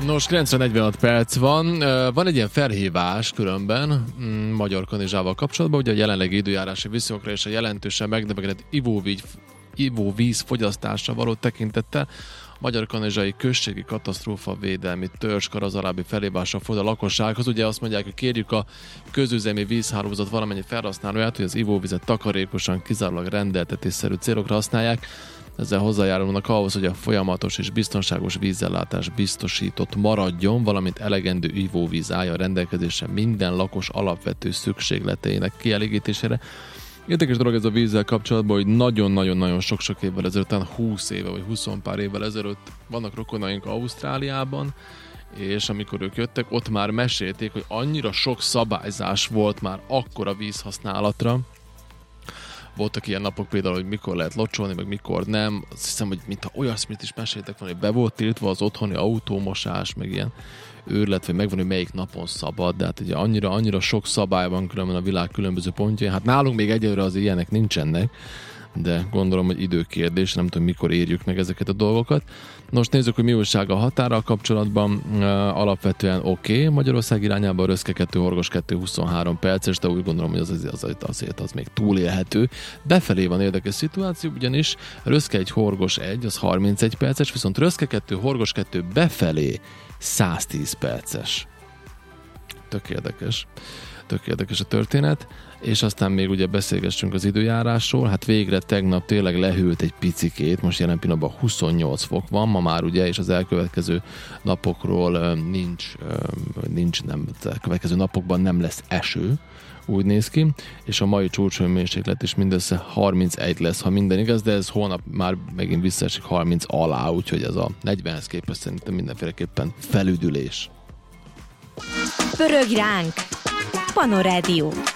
Nos, 9:46 perc van. Van egy ilyen felhívás különben Magyar Kanizsával kapcsolatban, ugye a jelenlegi időjárási viszonyokra és a jelentősen megnövekedett ivóvíz fogyasztásra való tekintettel Magyar Kanizsai Községi Katasztrófa Védelmi Törzskar az alábbi felhívásra fordul a lakossághoz. Ugye azt mondják, hogy kérjük a közüzemi vízhálózat valamennyi felhasználóját, hogy az ivóvizet takarékosan, kizárólag rendeltetésszerű célokra használják. Ezzel hozzájárulnak ahhoz, hogy a folyamatos és biztonságos vízellátás biztosított maradjon, valamint elegendő ivóvíz álljon rendelkezésre minden lakos alapvető szükségleteinek kielégítésére. Érdekes dolog ez a vízzel kapcsolatban, hogy nagyon-nagyon-nagyon sok-sok évvel ezelőtt, talán 20 éve vagy 20 pár évvel ezelőtt vannak rokonaink Ausztráliában, és amikor ők jöttek, ott már mesélték, hogy annyira sok szabályzás volt már akkor a vízhasználatra. Voltak ilyen napok például, hogy mikor lehet locsolni, meg mikor nem. Azt hiszem, hogy mintha olyasmit is meséltek volna, hogy be volt tiltva az otthoni autómosás, meg ilyen őrület, vagy megvan, hogy melyik napon szabad, de hát ugye annyira sok szabály van különben a világ különböző pontjain. Hát nálunk még egyelőre az ilyenek nincsenek, de gondolom, hogy időkérdés, nem tudom, mikor érjük meg ezeket a dolgokat. Most nézzük, hogy mi újság a határral kapcsolatban. Alapvetően oké. Magyarország irányában Röszke 2, Horgos 2, 23 perces, de úgy gondolom, hogy az még túlélhető. Befelé van érdekes szituáció, ugyanis Röszke 1, Horgos 1, az 31 perces, viszont Röszke 2, Horgos 2 befelé 110 perces. Tök érdekes a történet, és aztán még ugye beszélgessünk az időjárásról. Hát végre tegnap tényleg lehűlt egy picikét, most jelen pillanatban 28 fok van, ma már ugye, és az elkövetkező napokról a következő napokban nem lesz eső, úgy néz ki, és a mai csúcshőmérséklet is mindössze 31 lesz, ha minden igaz, de ez holnap már megint visszaesik 30 alá, úgyhogy ez a 40-hez képest szerintem mindenféleképpen felüdülés. Pörög ránk! Panorádió.